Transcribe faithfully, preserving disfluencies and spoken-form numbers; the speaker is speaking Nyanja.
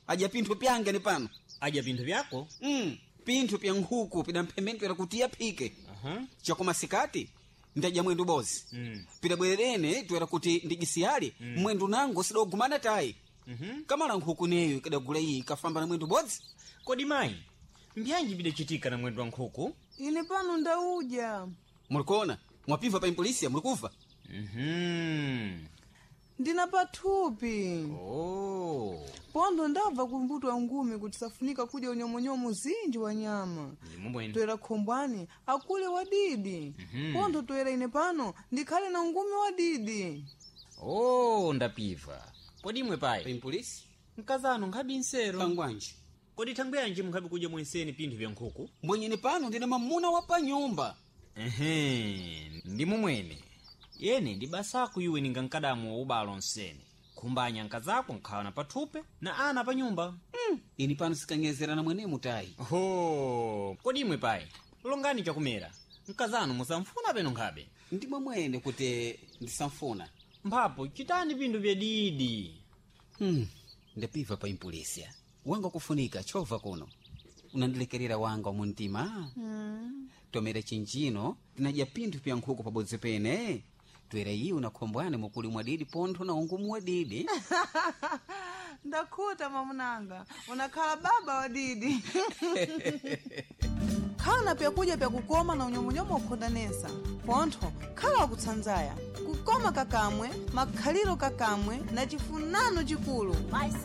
aja pinthu pyange ni pano. Aja pinthu vyako? Mm, pinthu pya nkhuku pidamphemeni pera kuti yapike. Aha. Chakoma sikati ndaja mwendu bozi. Mm. Pidabwerene twera kuti ndigisiyali mm. mwendu nango sidogumana tayi. Mhm. Kamala nkhuku neyo ikadagula iyi ikafamba na mwendu bozi. Kodi mayi, mbyanji bidachitika na mwendu wa nkhuku? Ine pano ndauja. Mulikona, mwapiva pa impolisia mulikufa? Mhm. Ndina pathupi. Oh. Pondo ndabva kumbutwa ngumi kuti safunika kudya unyomonyomo zinji wa nyama. Ndimubwene. Toera khombwani akule wadidi. Mhm. Pondo toera ine pano ndikhale na ngumi wadidi. Oh, ndapiva. Kodi imwe Pa payi? impolisi? Mkazano nkhabi nsero. Pangwanji. Kodi thangwe yanji mukhabi kudya mwenseni pinthu vya nkhuku? Mwenyeni pano ndina mamuna wa pa nyumba. Ehe, ndimumwene. Yene ndi basaku iwe ninga nkadamu wa ubalo nsene. Kumbanya nkazako nkhawana pathupe na ana pa nyumba. Mm. Ini pano sikanyezerana mwene mutayi. Ho, kodi imwe payi? Longani chakumera. Mkazano musamfuna peno nkhabe. Ndimwe mwene kuti ndisamfuna. Mphapo chitani pinthu vya didi. Hmm. Ndapiva pa impolisia. Wanga kufunika chova kuno. Unandilekerera wanga wa muntima. Mm. Tomera chinchino tinaja pinthu pya nkhuku pabodzi pene. Twera iyi unakhombwane mukuli mwa didi pontho na ungumu wa didi. Ndakhuta mamunanga. Unakhala baba wadidi. Khala pyakuja pya kukoma na unyomonyomo ukhodanesa. Pontho, khala wakutsanzaya. Kukoma kakamwe, makhaliro kakamwe na chifunano chikulu.